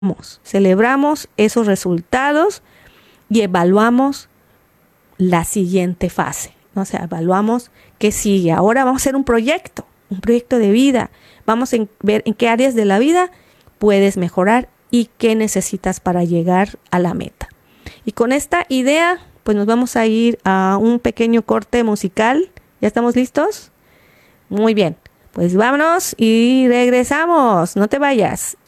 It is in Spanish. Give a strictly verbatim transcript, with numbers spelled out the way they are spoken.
celebramos esos resultados y evaluamos la siguiente fase, ¿no? O sea, evaluamos qué sigue. Ahora vamos a hacer un proyecto, un proyecto de vida. Vamos a ver en qué áreas de la vida puedes mejorar y qué necesitas para llegar a la meta. Y con esta idea, pues nos vamos a ir a un pequeño corte musical. ¿Ya estamos listos? Muy bien, pues vámonos y regresamos. No te vayas.